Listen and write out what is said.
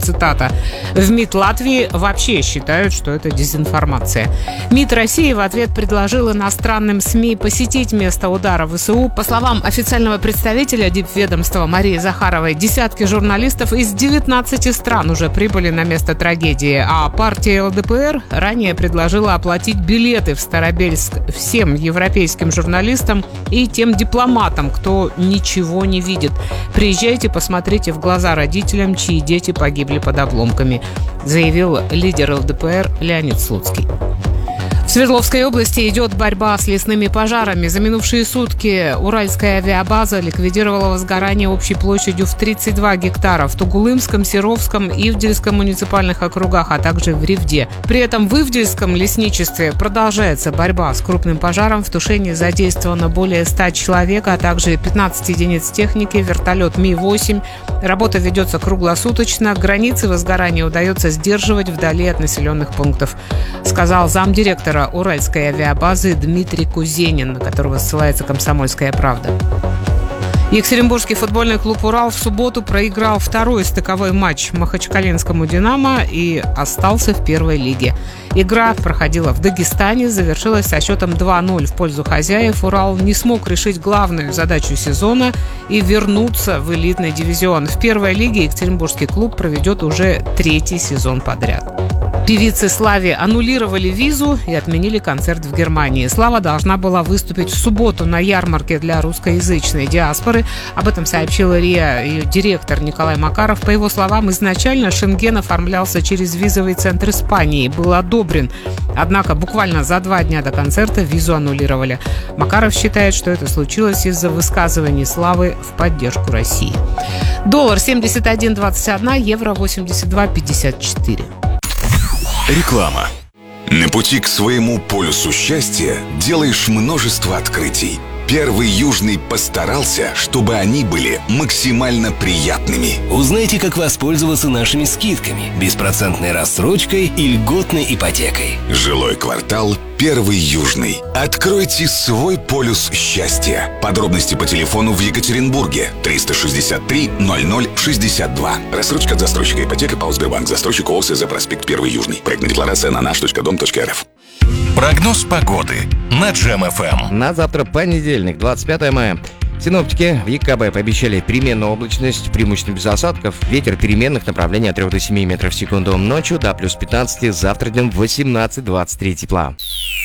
цитата. В МИД Латвии вообще считают, что это дезинформация. МИД России в ответ предложил иностранным СМИ посетить место удара ВСУ. По словам официального представителя дипведомства Марии Захаровой, десятки журналистов из 19 стран уже прибыли на место трагедии, а партия ЛДПР ранее предложила оплатить билеты в Старобельск всем европейским журналистам и тем дипломатам, кто ничего не видит. Приезжайте, посмотрите в глаза родителям, чьи дети погибли под обломками, заявил лидер ЛДПР Леонид Слуцкий. В Свердловской области идет борьба с лесными пожарами. За минувшие сутки Уральская авиабаза ликвидировала возгорание общей площадью в 32 гектара в Тугулымском, Серовском, Ивдельском муниципальных округах, а также в Ревде. При этом в Ивдельском лесничестве продолжается борьба с крупным пожаром. В тушении задействовано более 100 человек, а также 15 единиц техники, вертолет Ми-8. Работа ведется круглосуточно. Границы возгорания удается сдерживать вдали от населенных пунктов, сказал замдиректора Уральской авиабазы Дмитрий Кузенин, на которого ссылается «Комсомольская правда». Екатеринбургский футбольный клуб «Урал» в субботу проиграл второй стыковой матч махачкалинскому «Динамо» и остался в первой лиге. Игра проходила в Дагестане, завершилась со счетом 2-0 в пользу хозяев. «Урал» не смог решить главную задачу сезона и вернуться в элитный дивизион. В первой лиге екатеринбургский клуб проведет уже третий сезон подряд. Певице Славе аннулировали визу и отменили концерт в Германии. Слава должна была выступить в субботу на ярмарке для русскоязычной диаспоры. Об этом сообщила РИА ее директор Николай Макаров. По его словам, изначально Шенген оформлялся через визовый центр Испании, был одобрен. Однако буквально за 2 дня до концерта визу аннулировали. Макаров считает, что это случилось из-за высказываний Славы в поддержку России. Доллар 71.21, евро 82.54. Реклама. На пути к своему полюсу счастья делаешь множество открытий. Первый Южный постарался, чтобы они были максимально приятными. Узнайте, как воспользоваться нашими скидками, беспроцентной рассрочкой и льготной ипотекой. Жилой квартал Первый Южный. Откройте свой полюс счастья. Подробности по телефону в Екатеринбурге 363 00 62. Рассрочка от застройщика ипотека ПАО Сбербанк. Застройщик ООС проспект Первый Южный. Проектная декларация на наш.дом.рф. Прогноз погоды на Джем ФМ. На завтра понедельник, 25 мая. Синоптики в ЕКБ пообещали переменную облачность, преимущественно без осадков. Ветер переменных направлений от 3 до 7 метров в секунду. Ночью до плюс 15, завтра днем 18-23 тепла.